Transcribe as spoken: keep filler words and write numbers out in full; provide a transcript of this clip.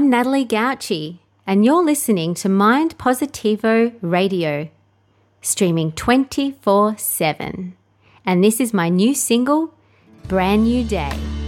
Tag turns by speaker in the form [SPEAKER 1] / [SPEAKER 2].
[SPEAKER 1] I'm Natalie Gauci, and you're listening to Mind Positivo Radio, streaming twenty-four seven. And this is my new single, Brand New Day.